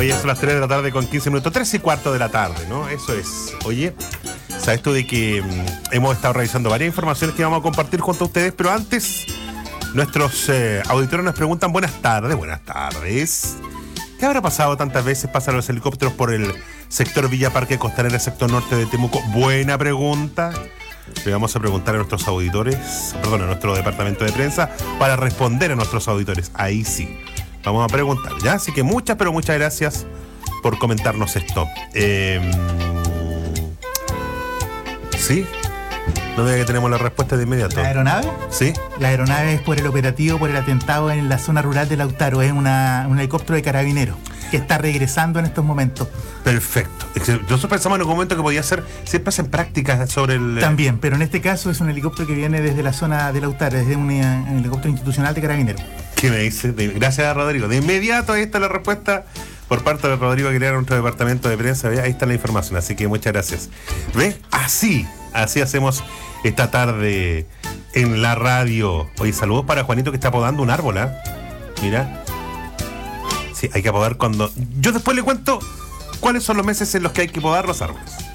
Oye, son las 3 de la tarde con 15 minutos, 3 y cuarto de la tarde, ¿no? Eso es. Oye, sabes tú de que hemos estado revisando varias informaciones que vamos a compartir junto a ustedes, pero antes, nuestros auditores nos preguntan, buenas tardes. ¿Qué habrá pasado tantas veces? Pasan los helicópteros por el sector Villa Parque Costanera, el sector norte de Temuco. Buena pregunta. Le vamos a preguntar a nuestros auditores, a nuestro departamento de prensa, para responder a nuestros auditores. Ahí sí, vamos a preguntar, ¿ya? Así que muchas gracias por comentarnos esto. ¿Sí? No vea que tenemos la respuesta de inmediato. ¿La aeronave? Sí. La aeronave es por el operativo, por el atentado en la zona rural de Lautaro. Es un helicóptero de carabineros que está regresando en estos momentos. Perfecto. Nosotros pensamos en un momento que podía ser, siempre hacen prácticas sobre el... También, pero en este caso es un helicóptero que viene desde la zona de Lautaro, desde un helicóptero institucional de carabineros. ¿Qué me dice? Gracias a Rodrigo. De inmediato ahí está la respuesta por parte de Rodrigo Aguilera, nuestro departamento de prensa. ¿Ve? Ahí está la información, así que muchas gracias. ¿Ves? Así hacemos esta tarde en la radio. Oye, saludos para Juanito que está podando un árbol, ¿eh? Mira. Sí, hay que podar cuando... Yo después le cuento cuáles son los meses en los que hay que podar los árboles.